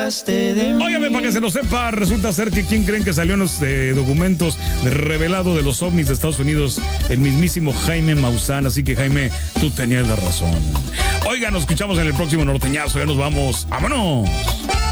olvidaste de mí. Óigame, para que se lo sepa, resulta ser que ¿quién creen que salió en los documentos revelado de los ovnis de Estados Unidos? El mismísimo Jaime Maussan. Así que, Jaime, tú tenías la razón. Oiga, nos escuchamos en el próximo Norteñazo. Ya nos vamos. ¡Vámonos!